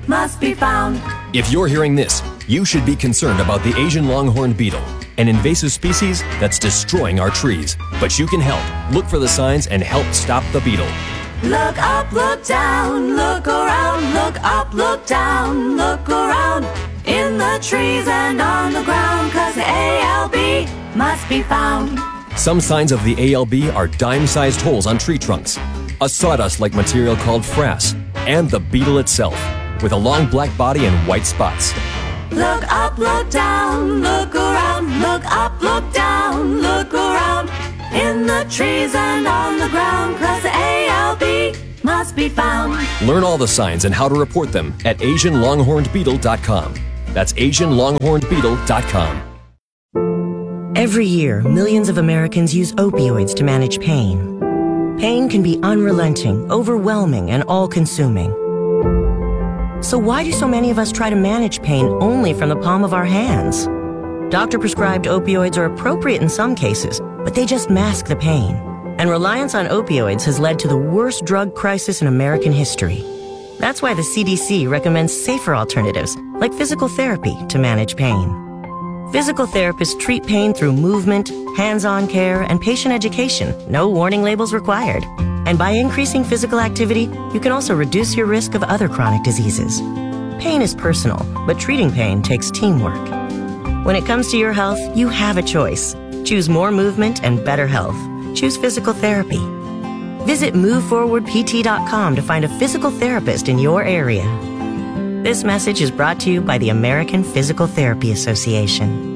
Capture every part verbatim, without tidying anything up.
must be found. If you're hearing this, you should be concerned about the Asian longhorn beetle, an invasive species that's destroying our trees. But you can help. Look for the signs and help stop the beetle. Look up, look down, look around, look up, look down, look around, in the trees and on the ground, 'cause the A L B must be found. Some signs of the A L B are dime-sized holes on tree trunks, a sawdust-like material called frass, and the beetle itself, with a long black body and white spots. Look up, look down, look around, look up, look down, look around, in the trees and on the ground, 'cause the A L B must be found. Learn all the signs and how to report them at asian longhorned beetle dot com. That's asian longhorned beetle dot com. Every year, millions of Americans use opioids to manage pain. Pain can be unrelenting, overwhelming, and all-consuming. So why do so many of us try to manage pain only from the palm of our hands? Doctor-prescribed opioids are appropriate in some cases, but they just mask the pain. And reliance on opioids has led to the worst drug crisis in American history. That's why the C D C recommends safer alternatives, like physical therapy, to manage pain. Physical therapists treat pain through movement, hands-on care, and patient education. No warning labels required. And by increasing physical activity, you can also reduce your risk of other chronic diseases. Pain is personal, but treating pain takes teamwork. When it comes to your health, you have a choice. Choose more movement and better health. Choose physical therapy. Visit move forward p t dot com to find a physical therapist in your area. This message is brought to you by the American Physical Therapy Association.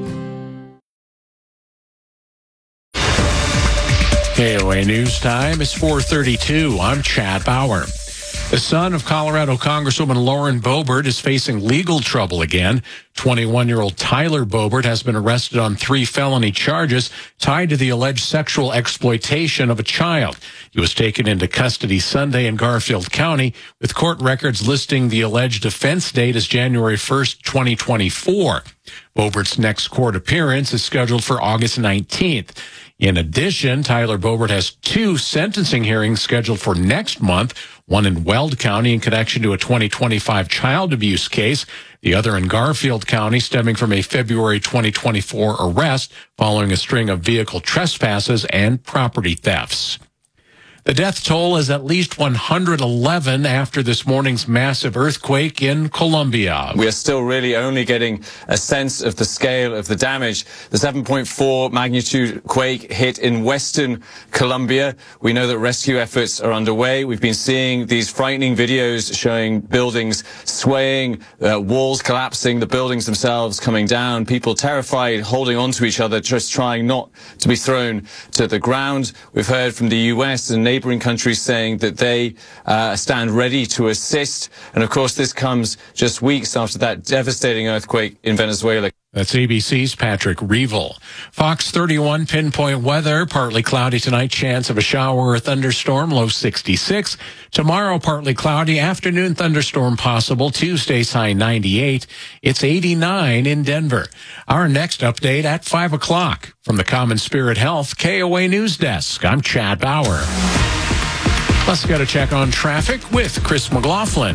K O A News Time is four thirty-two. I'm Chad Bauer. The son of Colorado Congresswoman Lauren Boebert is facing legal trouble again. twenty-one-year-old Tyler Boebert has been arrested on three felony charges tied to the alleged sexual exploitation of a child. He was taken into custody Sunday in Garfield County, with court records listing the alleged offense date as January first, twenty twenty-four. Boebert's next court appearance is scheduled for August nineteenth. In addition, Tyler Boebert has two sentencing hearings scheduled for next month, one in Weld County in connection to a twenty twenty-five child abuse case, the other in Garfield County stemming from a February twenty twenty-four arrest following a string of vehicle trespasses and property thefts. The death toll is at least one hundred eleven after this morning's massive earthquake in Colombia. We are still really only getting a sense of the scale of the damage. The seven point four magnitude quake hit in western Colombia. We know that rescue efforts are underway. We've been seeing these frightening videos showing buildings swaying, uh, walls collapsing, the buildings themselves coming down, people terrified, holding on to each other, just trying not to be thrown to the ground. We've heard from the U S and neighboring countries saying that they uh, stand ready to assist. And of course, this comes just weeks after that devastating earthquake in Venezuela. That's A B C's Patrick Reevell. Fox thirty-one pinpoint weather, partly cloudy tonight, chance of a shower or thunderstorm, low sixty-six. Tomorrow, partly cloudy, afternoon thunderstorm possible, Tuesday's high ninety-eight. It's eighty-nine in Denver. Our next update at five o'clock. From the Common Spirit Health K O A News Desk, I'm Chad Bauer. Let's go to check on traffic with Chris McLaughlin.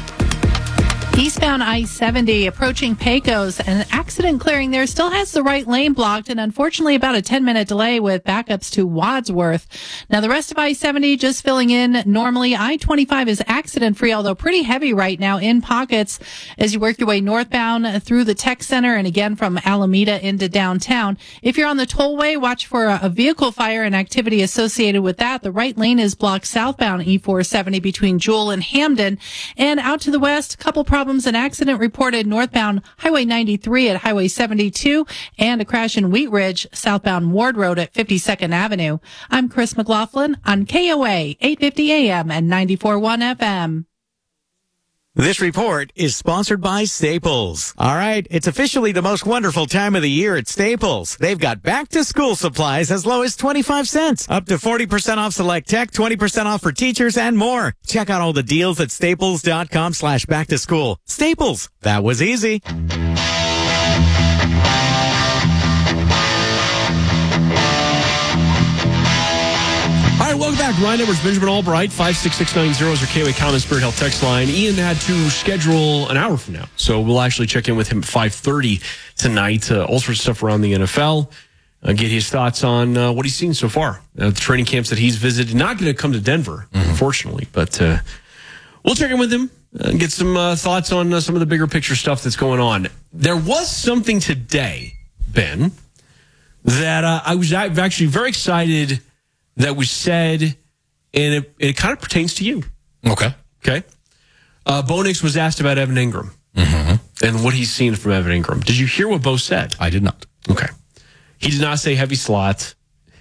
Eastbound I seventy approaching Pecos, an accident clearing there still has the right lane blocked, and unfortunately about a ten minute delay with backups to Wadsworth. Now the rest of I seventy just filling in normally. I twenty-five is accident free, although pretty heavy right now in pockets as you work your way northbound through the Tech Center and again from Alameda into downtown. If you're on the tollway, watch for a, a vehicle fire and activity associated with that. The right lane is blocked southbound E four seventy between Jewel and Hamden. And out to the west, a couple problems. An accident reported northbound Highway ninety-three at Highway seventy-two and a crash in Wheat Ridge southbound Ward Road at fifty-second Avenue. I'm Chris McLaughlin on K O A eight fifty A M and ninety-four point one F M. This report is sponsored by Staples. All right, it's officially the most wonderful time of the year at Staples. They've got back-to-school supplies as low as twenty-five cents, up to forty percent off select tech, twenty percent off for teachers, and more. Check out all the deals at staples.com slash back-to-school. Staples, that was easy. All right, welcome back. fact, Ryan Edwards, Benjamin Albright, five six six nine zero is our K O A Common Spirit Health text line. Ian had to schedule an hour from now, so we'll actually check in with him at five thirty tonight. Uh, all sorts of stuff around the N F L. Uh, get his thoughts on uh, what he's seen so far at the training camps that he's visited. Not going to come to Denver, mm-hmm. unfortunately, but uh, we'll check in with him and get some uh, thoughts on uh, some of the bigger picture stuff that's going on. There was something today, Ben, that uh, I was actually very excited that was said, and it, it kind of pertains to you. Okay. Okay. Uh, Bo Nix was asked about Evan Ingram mm-hmm. and what he's seen from Evan Ingram. Did you hear what Bo said? I did not. Okay. He did not say heavy slot.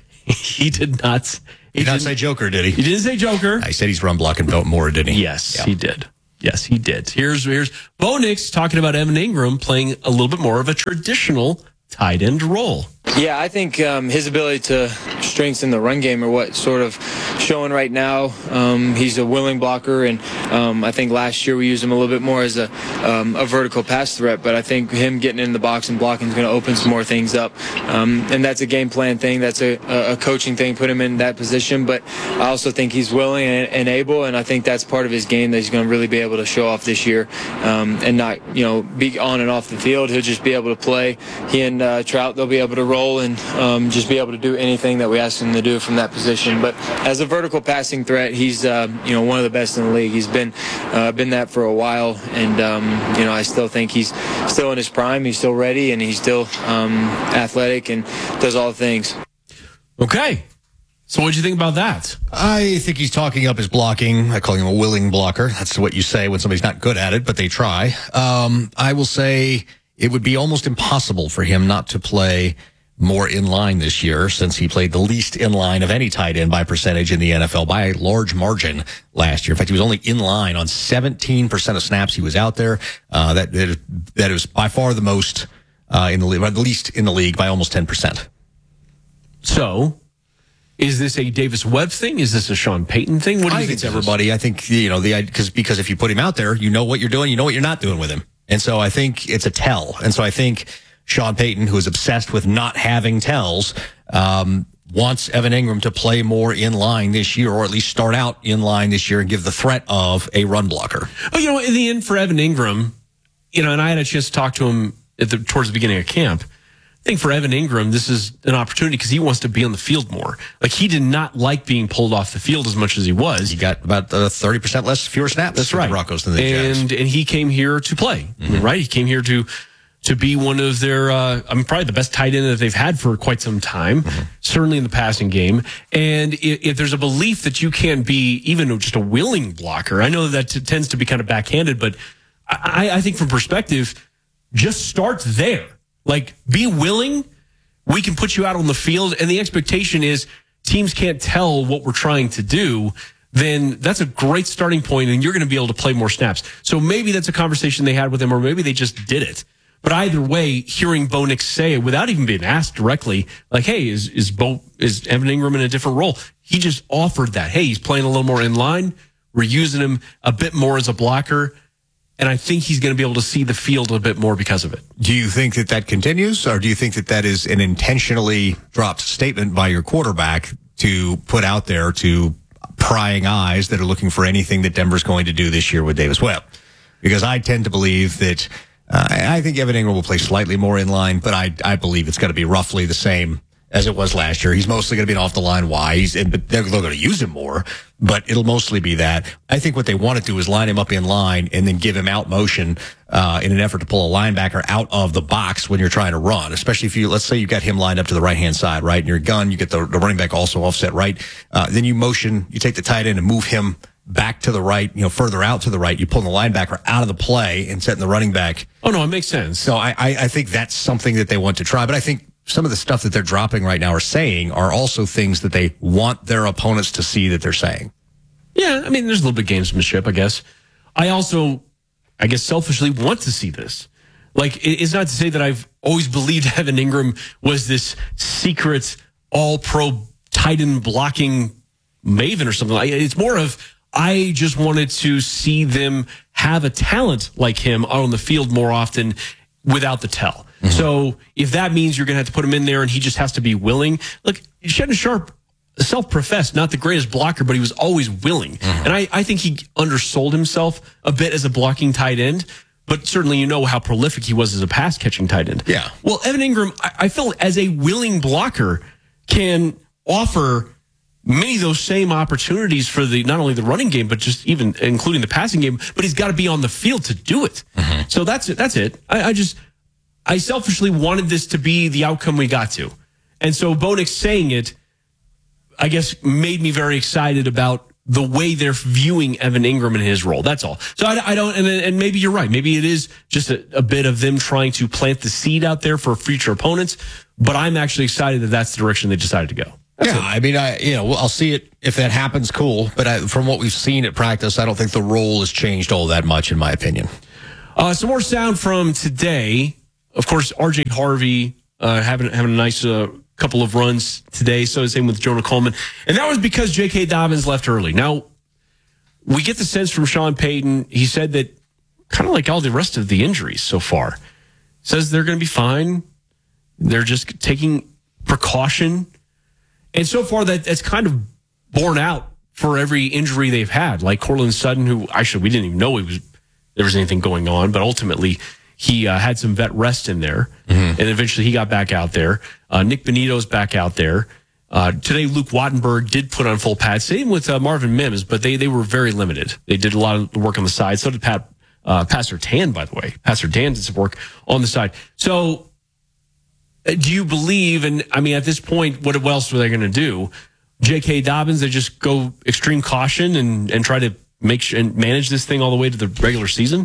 He did not. He did not say Joker, did he? He didn't say Joker. I said he's run blocking belt more, didn't he? Yes, yeah. he did. Yes, he did. Here's here's Bo Nix talking about Evan Ingram playing a little bit more of a traditional tight end role. Yeah, I think um, his ability to strengthen the run game are what sort of showing right now. Um, he's a willing blocker, and um, I think last year we used him a little bit more as a, um, a vertical pass threat, but I think him getting in the box and blocking is going to open some more things up. Um, and that's a game plan thing. That's a, a coaching thing, put him in that position. But I also think he's willing and, and able, and I think that's part of his game that he's going to really be able to show off this year um, and not, you know, be on and off the field. He'll just be able to play. He and uh, Trout, they'll be able to roll and um, just be able to do anything that we ask him to do from that position. But as a vertical passing threat, he's uh, you know one of the best in the league. He's been uh, been that for a while, and um, you know I still think he's still in his prime. He's still ready, and he's still um, athletic and does all the things. Okay. So what do you think about that? I think he's talking up his blocking. I call him a willing blocker. That's what you say when somebody's not good at it, but they try. Um, I will say it would be almost impossible for him not to play more in line this year, since he played the least in line of any tight end by percentage in the N F L by a large margin last year. In fact, he was only in line on seventeen percent of snaps he was out there. Uh, that, that, that was by far the most uh, in the league, the least in the league by almost ten percent. So, is this a Davis Webb thing? Is this a Sean Payton thing? What do you I think? It's everybody. I think, you know, the, because, because if you put him out there, you know what you're doing, you know what you're not doing with him. And so I think it's a tell. And so I think Sean Payton, who is obsessed with not having tells, um, wants Evan Ingram to play more in line this year, or at least start out in line this year and give the threat of a run blocker. Oh, you know, in the end for Evan Ingram, you know, and I had a chance to talk to him at the, towards the beginning of camp. I think for Evan Ingram, this is an opportunity because he wants to be on the field more. Like, he did not like being pulled off the field as much as he was. He got about uh, thirty percent less, fewer snaps. That's right. The Broncos than the Jags. And, and he came here to play, mm-hmm. right? He came here to to be one of their, uh, I mean, probably the best tight end that they've had for quite some time, mm-hmm. certainly in the passing game. And if, if there's a belief that you can be even just a willing blocker, I know that t- tends to be kind of backhanded, but I, I think from perspective, just start there. Like, be willing. We can put you out on the field, and the expectation is teams can't tell what we're trying to do. Then that's a great starting point, and you're going to be able to play more snaps. So maybe that's a conversation they had with him, or maybe they just did it. But either way, hearing Bo Nix say it without even being asked directly, like, hey, is is Bo is Evan Ingram in a different role? He just offered that. Hey, he's playing a little more in line. We're using him a bit more as a blocker. And I think he's going to be able to see the field a bit more because of it. Do you think that that continues, or do you think that that is an intentionally dropped statement by your quarterback to put out there to prying eyes that are looking for anything that Denver's going to do this year with Davis Webb? Because I tend to believe that uh, I think Evan Ingram will play slightly more in line, but I I believe it's going to be roughly the same as it was last year. He's mostly going to be an off the line Y. He's, and they're, they're going to use him more, but it'll mostly be that. I think what they want to do is line him up in line and then give him out motion uh, in an effort to pull a linebacker out of the box when you're trying to run. Especially if you, let's say you got him lined up to the right hand side, right? And your gun, you get the, the running back also offset right. Uh, then you motion, you take the tight end and move him back to the right, you know, further out to the right. You pull the linebacker out of the play and setting the running back. Oh no, it makes sense. So I, I, I think that's something that they want to try. But I think some of the stuff that they're dropping right now or saying are also things that they want their opponents to see that they're saying. Yeah, I mean, there's a little bit of gamesmanship, I guess. I also, I guess, selfishly want to see this. Like, it's not to say that I've always believed Evan Ingram was this secret all-pro tight end blocking maven or something. It's more of, I just wanted to see them have a talent like him out on the field more often without the tell. Mm-hmm. So if that means you're going to have to put him in there and he just has to be willing. Look, Shannon Sharp self-professed, not the greatest blocker, but he was always willing. Mm-hmm. And I, I think he undersold himself a bit as a blocking tight end, but certainly you know how prolific he was as a pass-catching tight end. Yeah. Well, Evan Ingram, I, I feel as a willing blocker can offer many of those same opportunities for the not only the running game, but just even including the passing game, but he's got to be on the field to do it. Mm-hmm. So that's it. That's it. I, I just, I selfishly wanted this to be the outcome we got to. And so Bo Nix saying it, I guess, made me very excited about the way they're viewing Evan Ingram in his role. That's all. So I, I don't, and, and maybe you're right. Maybe it is just a, a bit of them trying to plant the seed out there for future opponents. But I'm actually excited that that's the direction they decided to go. That's yeah, it. I mean, I you know, I'll see it if that happens. Cool, but I, from what we've seen at practice, I don't think the role has changed all that much, in my opinion. Uh, some more sound from today. Of course, R J Harvey uh, having having a nice uh, couple of runs today. So the same with Jonah Coleman, and that was because J K. Dobbins left early. Now we get the sense from Sean Payton. He said that kind of like all the rest of the injuries so far, says they're going to be fine. They're just taking precaution. And so far, that that's kind of borne out for every injury they've had. Like Cortland Sutton, who actually we didn't even know he was there was anything going on, but ultimately he uh, had some vet rest in there, mm-hmm. and eventually he got back out there. Uh, Nick Benito's back out there. Uh, today, Luke Wattenberg did put on full pads. Same with uh, Marvin Mims, but they they were very limited. They did a lot of work on the side. So did Pat uh, Pastor Tan, by the way. Pastor Dan did some work on the side. So. Do you believe, and I mean, at this point, what else were they going to do? J K. Dobbins, they just go extreme caution and, and try to make sure and manage this thing all the way to the regular season?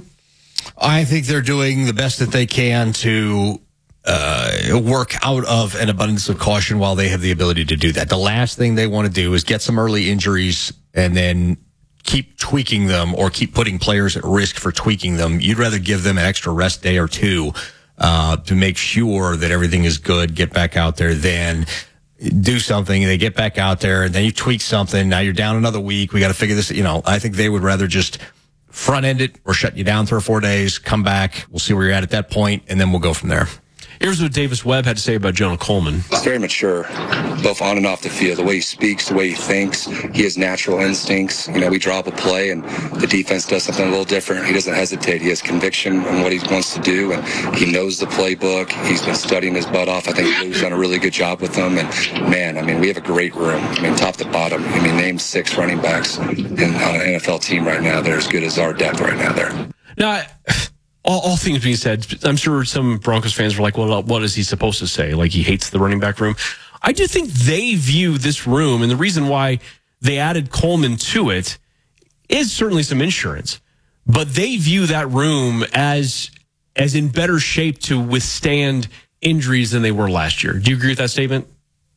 I think they're doing the best that they can to uh, work out of an abundance of caution while they have the ability to do that. The last thing they want to do is get some early injuries and then keep tweaking them or keep putting players at risk for tweaking them. You'd rather give them an extra rest day or two Uh, to make sure that everything is good, get back out there, then do something. They get back out there, and then you tweak something. Now you're down another week. We got to figure this. You know, I think they would rather just front end it or shut you down three or four days. Come back. We'll see where you're at at that point, and then we'll go from there. Here's what Davis Webb had to say about Jonah Coleman. He's very mature, both on and off the field. The way he speaks, the way he thinks, he has natural instincts. You know, we draw up a play, and the defense does something a little different. He doesn't hesitate. He has conviction on what he wants to do, and he knows the playbook. He's been studying his butt off. I think Lou's done a really good job with them. And, man, I mean, we have a great room. I mean, top to bottom. I mean, name six running backs in, on an N F L team right now. They're as good as our depth right now there. Now, I... All, all things being said, I'm sure some Broncos fans were like, well, what is he supposed to say? Like he hates the running back room. I do think they view this room, and the reason why they added Coleman to it is certainly some insurance. But they view that room as as in better shape to withstand injuries than they were last year. Do you agree with that statement?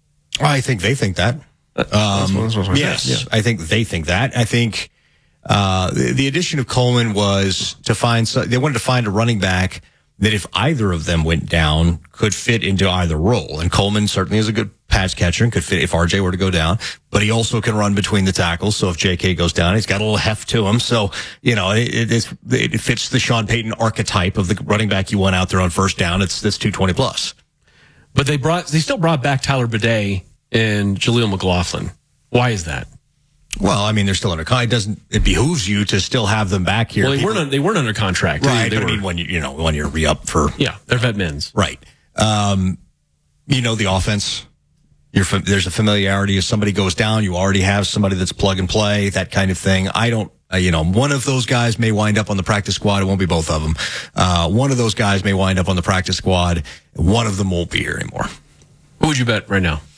I think they think that. Um, that's what yes, yeah. I think they think that. I think... Uh, the, the addition of Coleman was to find, they wanted to find a running back that if either of them went down could fit into either role. And Coleman certainly is a good pass catcher and could fit if R J were to go down, but he also can run between the tackles. So if J K goes down, he's got a little heft to him. So, you know, it, it, it fits the Sean Payton archetype of the running back you want out there on first down. It's, it's two twenty plus. But they brought, they still brought back Tyler Bidet and Jaleel McLaughlin. Why is that? Well, I mean, they're still under contract. It doesn't, it behooves you to still have them back here. Well, they, weren't, they weren't under contract. Right. They, they but were, I mean, when you, you know, when you're re-up for. Yeah, they're vet mins. Right. Um, you know, the offense, you're, there's a familiarity. If somebody goes down, you already have somebody that's plug and play, that kind of thing. I don't, uh, you know, one of those guys may wind up on the practice squad. It won't be both of them. Uh, one of those guys may wind up on the practice squad. One of them won't be here anymore. Who would you bet right now?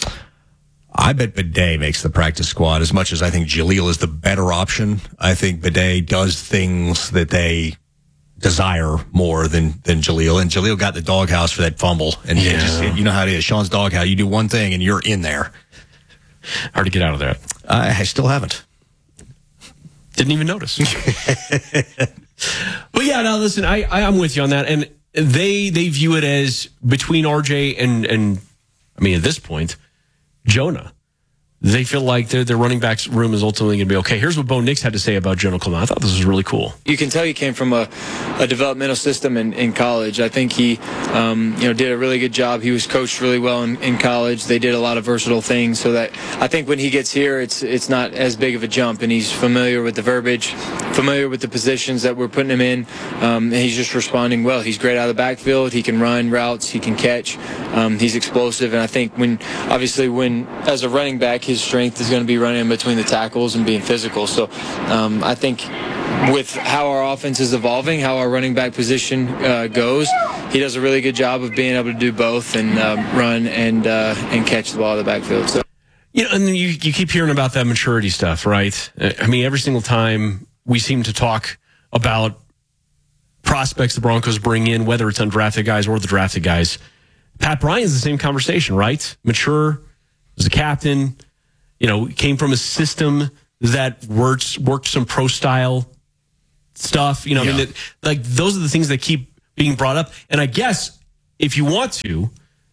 I bet Bidet makes the practice squad as much as I think Jaleel is the better option. I think Bidet does things that they desire more than, than Jaleel. And Jaleel got the doghouse for that fumble. And yeah. it just, it, you know how it is. Sean's doghouse. You do one thing and you're in there. Hard to get out of that. I, I still haven't. Didn't even notice. But yeah, no, listen, I, I, I'm with you on that. And they, they view it as between R J and, and, I mean, at this point, Jonah. they feel like their, their running backs room is ultimately going to be okay. Here's what Bo Nix had to say about Jonah Coleman. I thought this was really cool. You can tell he came from a, a developmental system in, in college. I think he um, you know, did a really good job. He was coached really well in, in college. They did a lot of versatile things, so that I think when he gets here, it's it's not as big of a jump, and he's familiar with the verbiage, familiar with the positions that we're putting him in, um, and he's just responding well. He's great out of the backfield. He can run routes. He can catch. Um, he's explosive, and I think when, obviously, when as a running back, his strength is going to be running in between the tackles and being physical. So um, I think with how our offense is evolving, how our running back position uh, goes, he does a really good job of being able to do both and um, run and uh, and catch the ball in the backfield. So, you know, and you you keep hearing about that maturity stuff, right? I mean, every single time we seem to talk about prospects the Broncos bring in, whether it's undrafted guys or the drafted guys, Pat Bryant's the same conversation, right? Mature, was a captain. You know, came from a system that works worked some pro style stuff. You know, yeah. I mean, that, like those are the things that keep being brought up. And I guess if you want to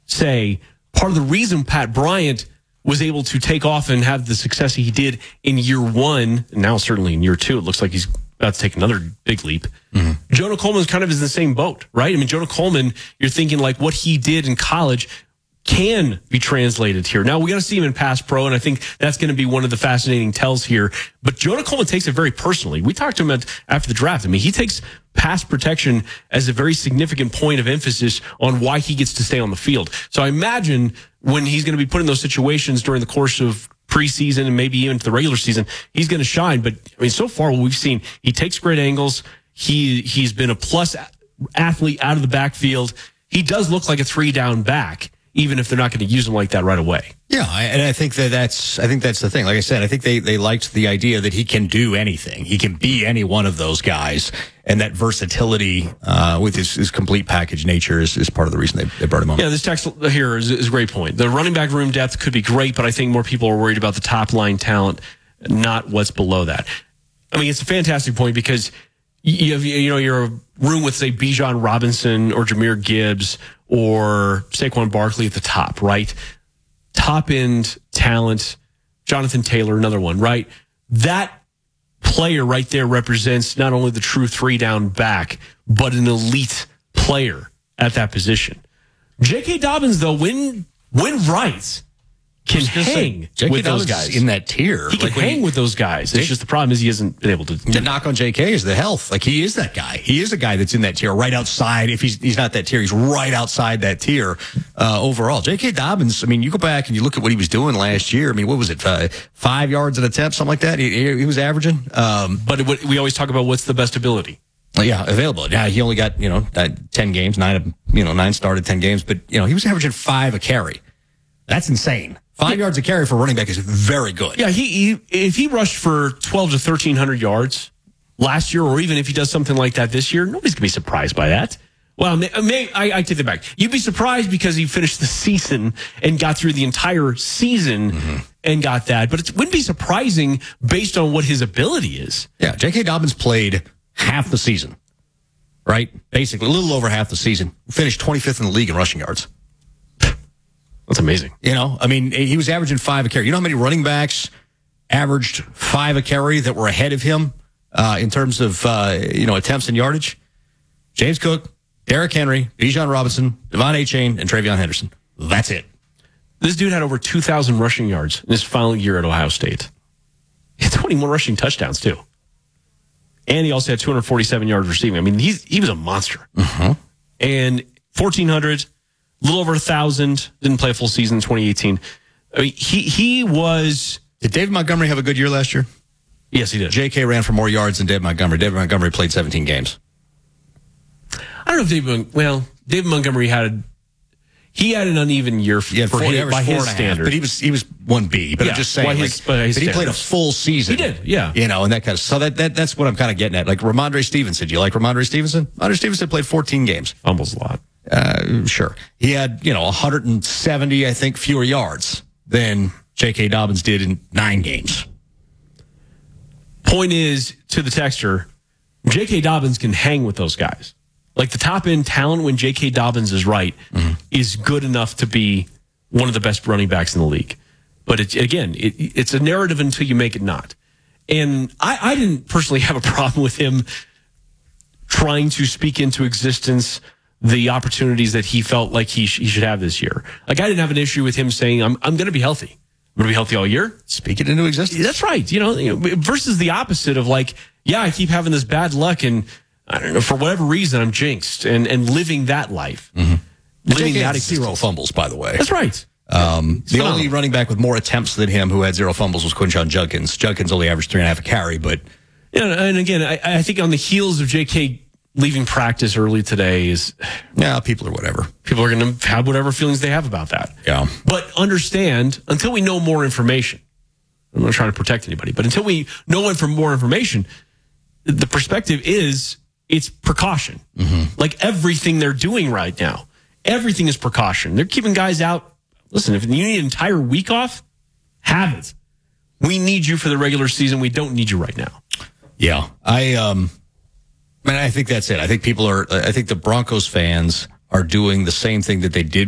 say part of the reason Pat Bryant was able to take off and have the success he did in year one, and now certainly in year two, it looks like he's about to take another big leap. Mm-hmm. Jonah Coleman kind of is in the same boat, right? I mean, Jonah Coleman, you're thinking like what he did in college can be translated here. Now, we got to see him in pass pro, and I think that's going to be one of the fascinating tells here. But Jonah Coleman takes it very personally. We talked to him at, after the draft. I mean, he takes pass protection as a very significant point of emphasis on why he gets to stay on the field. So I imagine when he's going to be put in those situations during the course of preseason and maybe even to the regular season, he's going to shine. But I mean, so far what we've seen, he takes great angles. He, he's been a plus athlete out of the backfield. He does look like a three down back, even if they're not going to use him like that right away. Yeah, and I think that that's I think that's the thing. Like I said, I think they, they liked the idea that he can do anything. He can be any one of those guys, and that versatility uh, with his, his complete package nature is, is part of the reason they, they brought him on. Yeah, this text here is, is a great point. The running back room depth could be great, but I think more people are worried about the top line talent, not what's below that. I mean, it's a fantastic point because you have, you know, you're a room with, say, Bijan Robinson or Jahmyr Gibbs or Saquon Barkley at the top, right? Top end talent, Jonathan Taylor, another one, right? That player right there represents not only the true three down back, but an elite player at that position. J K. Dobbins, though, when when right, can hang say, with those guys in that tier. He can like hang he, with those guys. It's J- just the problem is he hasn't been able to. The knock on J K is the health. Like he is that guy. He is a guy that's in that tier, right outside. If he's he's not that tier, he's right outside that tier uh, overall. J K. Dobbins. I mean, you go back and you look at what he was doing last year. I mean, what was it? Uh, five yards an attempt, something like that. He, he was averaging. Um, but it, we always talk about what's the best ability. Yeah, available. Yeah, he only got you know ten games, nine you know nine started ten games, but you know he was averaging five a carry. That's insane. Five yeah. yards a carry for a running back is very good. Yeah, he, he if he rushed for twelve to thirteen hundred yards last year, or even if he does something like that this year, nobody's gonna be surprised by that. Well, may, may, I, I take that back. You'd be surprised because he finished the season and got through the entire season mm-hmm. and got that, but it wouldn't be surprising based on what his ability is. Yeah, J K. Dobbins played half the season, right? Basically, a little over half the season. Finished twenty-fifth in the league in rushing yards. That's amazing. You know, I mean, he was averaging five a carry. You know how many running backs averaged five a carry that were ahead of him uh, in terms of, uh, you know, attempts and yardage? James Cook, Derrick Henry, Bijan Robinson, Devon Achane, and Travion Henderson. That's it. This dude had over two thousand rushing yards in his final year at Ohio State. He had twenty-one rushing touchdowns, too. And he also had two hundred forty-seven yards receiving. I mean, he's, he was a monster. Uh-huh. And fourteen hundred, a little over one thousand, didn't play a full season in twenty eighteen. I mean, he he was... Did David Montgomery have a good year last year? Yes, he did. J K ran for more yards than David Montgomery. David Montgomery played seventeen games. I don't know if David... Well, David Montgomery had a... He had an uneven year for, he had for four, his, by his standard. But he was he was one B. But yeah, I'm just saying, his, like, his but he played a full season. He did, yeah. You know, and that kind of so that, that that's what I'm kind of getting at. Like Ramondre Stevenson. Do you like Ramondre Stevenson? Ramondre Stevenson played fourteen games. Fumbles a lot. Uh, sure. He had, you know, one hundred seventy, I think, fewer yards than J K. Dobbins did in nine games. Point is, to the texter, J K. Dobbins can hang with those guys. Like the top end talent when J K. Dobbins is right mm-hmm. is good enough to be one of the best running backs in the league. But it, again, it, it's a narrative until you make it not. And I, I didn't personally have a problem with him trying to speak into existence the opportunities that he felt like he, sh- he should have this year. Like, I didn't have an issue with him saying, I'm, I'm going to be healthy. I'm going to be healthy all year. Speak it into existence. That's right. You know, you know, versus the opposite of like, yeah, I keep having this bad luck and I don't know, for whatever reason, I'm jinxed and, and living that life. Mm-hmm. Living J K that had zero fumbles, by the way. That's right. Um, the phenomenal. only running back with more attempts than him who had zero fumbles was Quinshon Judkins. Judkins only averaged three and a half a carry, but yeah, and again, I, I think on the heels of J K leaving practice early today is yeah, people are whatever. People are going to have whatever feelings they have about that. Yeah, but understand until we know more information. I'm not trying to protect anybody, but until we know for more information, the perspective is it's precaution. Mm-hmm. Like everything they're doing right now, everything is precaution. They're keeping guys out. Listen, if you need an entire week off, have it. We need you for the regular season. We don't need you right now. Yeah, I um, man, I think that's it. I think people are. I think the Broncos fans are doing the same thing that they did